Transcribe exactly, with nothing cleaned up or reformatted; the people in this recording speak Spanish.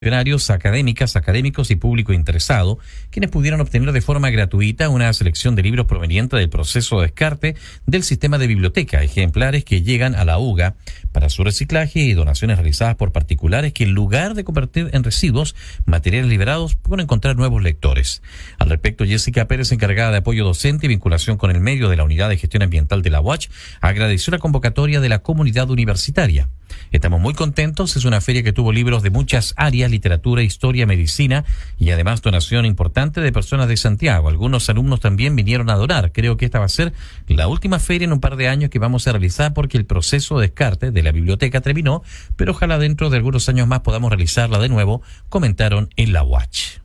funcionarios, académicas, académicos y público interesado, quienes pudieron obtener de forma gratuita una selección de libros proveniente del proceso de descarte del sistema de biblioteca, ejemplares que llegan a la U G A para su reciclaje y donaciones realizadas por particulares que, en lugar de convertir en residuos materiales liberados, pueden encontrar nuevos lectores. Al respecto, Jessica Pérez, encargada de apoyo docente y vinculación con el medio de la Unidad de Gestión Ambiental de la U A C H, agradeció la convocatoria de la comunidad universitaria. Estamos muy contentos, es una feria que tuvo libros de muchas áreas, literatura, historia, medicina y además donación importante de personas de Santiago. Algunos alumnos también vinieron a donar. Creo que esta va a ser la última feria en un par de años que vamos a realizar porque el proceso de descarte de la biblioteca terminó, pero ojalá dentro de algunos años más podamos realizarla de nuevo, comentaron en la U A C H.